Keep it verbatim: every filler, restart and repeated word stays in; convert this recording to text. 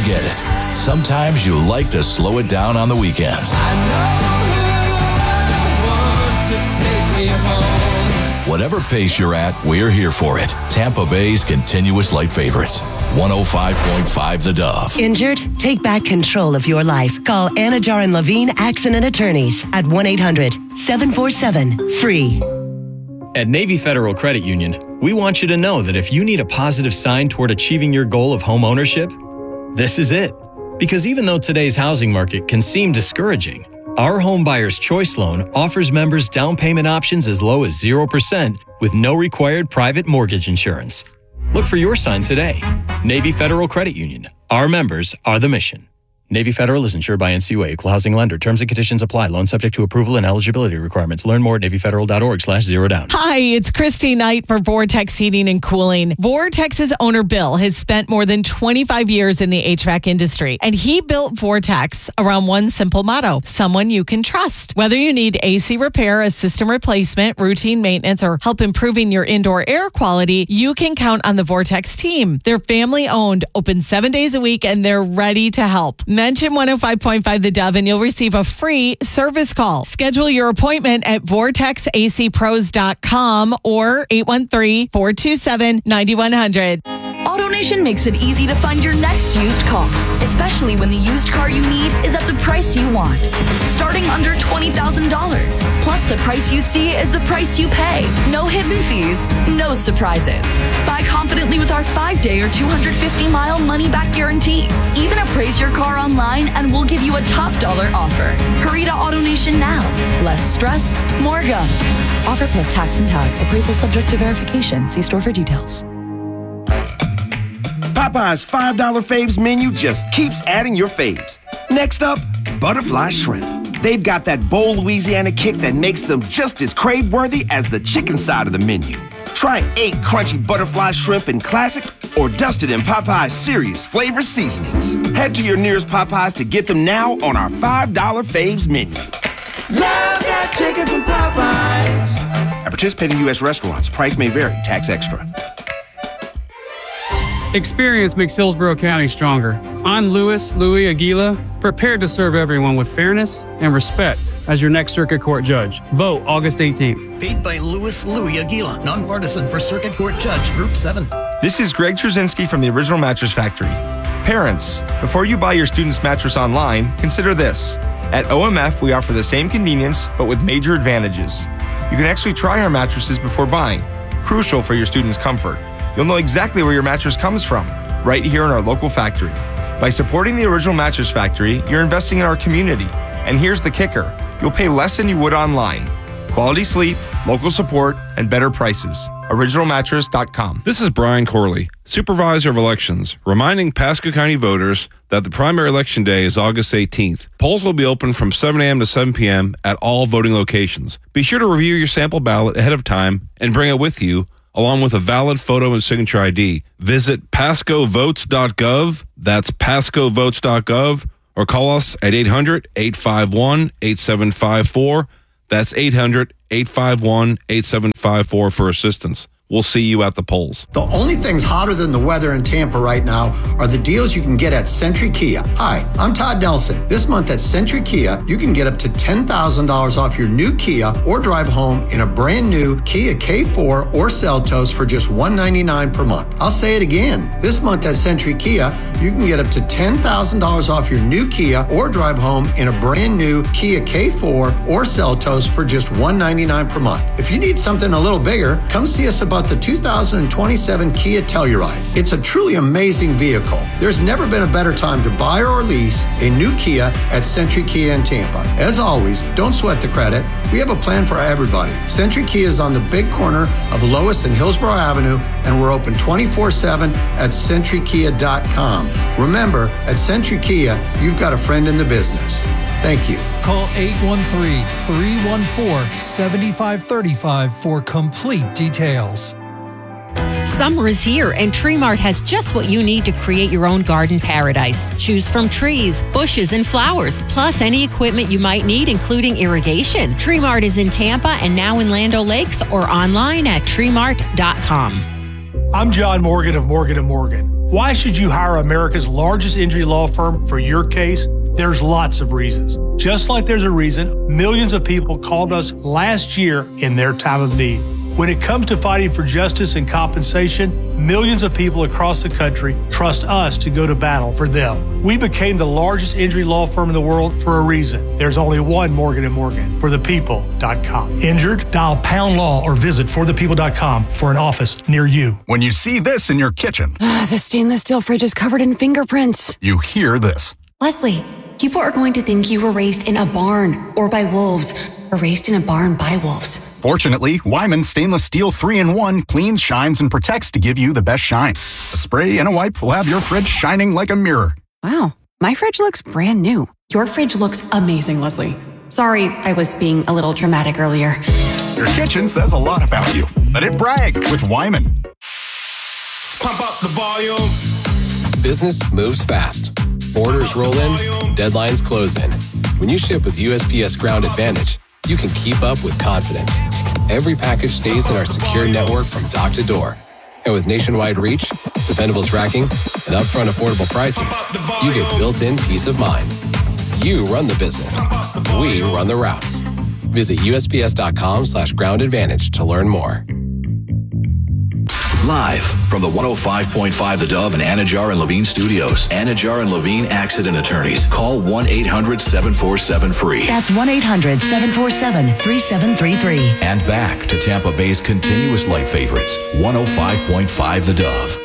get it. Sometimes you like to slow it down on the weekends. I know I want to take me home. Whatever pace you're at, we're here for it. Tampa Bay's continuous light favorites. one oh five point five The Dove. Injured? Take back control of your life. Call Anajar and Levine Accident Attorneys at one eight hundred seven four seven free. At Navy Federal Credit Union, we want you to know that if you need a positive sign toward achieving your goal of home ownership, this is it. Because even though today's housing market can seem discouraging, our Home Buyer's Choice Loan offers members down payment options as low as zero percent with no required private mortgage insurance. Look for your sign today. Navy Federal Credit Union. Our members are the mission. Navy Federal is insured by N C U A, equal housing lender. Terms and conditions apply. Loan subject to approval and eligibility requirements. Learn more at NavyFederal.org slash zero down. Hi, it's Christy Knight for Vortex Heating and Cooling. Vortex's owner, Bill, has spent more than twenty-five years in the H V A C industry, and he built Vortex around one simple motto: someone you can trust. Whether you need A C repair, a system replacement, routine maintenance, or help improving your indoor air quality, you can count on the Vortex team. They're family-owned, open seven days a week, and they're ready to help. Mention one oh five point five The Dove and you'll receive a free service call. Schedule your appointment at vortex a c pros dot com or eight one three, four two seven, nine one zero zero. AutoNation makes it easy to find your next used car, especially when the used car you need is at the price you want. Starting under twenty thousand dollars. Plus, the price you see is the price you pay. No hidden fees, no surprises. Buy confidently with our five-day or two hundred fifty mile money-back guarantee. Even appraise your car online and we'll give you a top dollar offer. Hurry to AutoNation now. Less stress, more go. Offer plus tax and tag. Appraisal subject to verification. See store for details. Popeye's five dollar Faves menu just keeps adding your faves. Next up, butterfly shrimp. They've got that bold Louisiana kick that makes them just as crave-worthy as the chicken side of the menu. Try eight crunchy butterfly shrimp in classic or dust it in Popeye's serious flavor seasonings. Head to your nearest Popeyes to get them now on our five dollar Faves menu. Love that chicken from Popeyes. At participating U S restaurants, price may vary, tax extra. Experience makes Hillsborough County stronger. I'm Louis Louis Aguila, prepared to serve everyone with fairness and respect as your next Circuit Court judge. Vote August eighteenth. Paid by Louis Louis Aguila, nonpartisan for Circuit Court Judge, Group seven. This is Greg Trzynski from the Original Mattress Factory. Parents, before you buy your student's mattress online, consider this. At O M F, we offer the same convenience, but with major advantages. You can actually try our mattresses before buying, crucial for your student's comfort. You'll know exactly where your mattress comes from, right here in our local factory. By supporting the Original Mattress Factory, you're investing in our community. And here's the kicker. You'll pay less than you would online. Quality sleep, local support, and better prices. original mattress dot com. This is Brian Corley, Supervisor of Elections, reminding Pasco County voters that the primary election day is August eighteenth. Polls will be open from seven a.m. to seven p.m. at all voting locations. Be sure to review your sample ballot ahead of time and bring it with you, along with a valid photo and signature I D. Visit pasco votes dot gov, that's pasco votes dot gov, or call us at eight hundred, eight five one, eight seven five four. That's eight hundred, eight five one, eight seven five four for assistance. We'll see you at the polls. The only things hotter than the weather in Tampa right now are the deals you can get at Century Kia. Hi, I'm Todd Nelson. This month at Century Kia, you can get up to ten thousand dollars off your new Kia or drive home in a brand new Kia K four or Seltos for just one hundred ninety-nine dollars per month. I'll say it again. This month at Century Kia, you can get up to ten thousand dollars off your new Kia or drive home in a brand new Kia K four or Seltos for just one hundred ninety-nine dollars per month. If you need something a little bigger, come see us about the two thousand twenty-seven Kia Telluride. It's a truly amazing vehicle. There's never been a better time to buy or lease a new Kia at Century Kia in Tampa. As always, don't sweat the credit. We have a plan for everybody. Century Kia is on the big corner of Lois and Hillsborough Avenue, and we're open twenty-four seven at century kia dot com. Remember, at Century Kia, you've got a friend in the business. Thank you. Call eight one three, three one four, seven five three five for complete details. Summer is here, and Tree Mart has just what you need to create your own garden paradise. Choose from trees, bushes, and flowers, plus any equipment you might need, including irrigation. Tree Mart is in Tampa and now in Land O'Lakes, or online at tree mart dot com. I'm John Morgan of Morgan and Morgan. Why should you hire America's largest injury law firm for your case? There's lots of reasons. Just like there's a reason millions of people called us last year in their time of need. When it comes to fighting for justice and compensation, millions of people across the country trust us to go to battle for them. We became the largest injury law firm in the world for a reason. There's only one Morgan and Morgan, for the people dot com. Injured? Dial pound law or visit for the people dot com for an office near you. When you see this in your kitchen, the stainless steel fridge is covered in fingerprints. You hear this. Leslie, people are going to think you were raised in a barn or by wolves, or raised in a barn by wolves. Fortunately, Wyman Stainless Steel three in one cleans, shines, and protects to give you the best shine. A spray and a wipe will have your fridge shining like a mirror. Wow, my fridge looks brand new. Your fridge looks amazing, Leslie. Sorry, I was being a little dramatic earlier. Your kitchen says a lot about you. Let it brag with Wyman. Pump up the volume. Business moves fast. Orders roll in, deadlines close in. When you ship with U S P S Ground Advantage, you can keep up with confidence. Every package stays in our secure network from dock to door. And with nationwide reach, dependable tracking, and upfront affordable pricing, you get built-in peace of mind. You run the business. We run the routes. Visit U S P S dot com slash ground advantage to learn more. Live from the one oh five point five The Dove and Anajar and Levine studios. Anajar and Levine Accident Attorneys. Call one eight hundred seven four seven free. That's one eight hundred seven four seven three seven three three. And back to Tampa Bay's continuous light favorites. one oh five point five The Dove.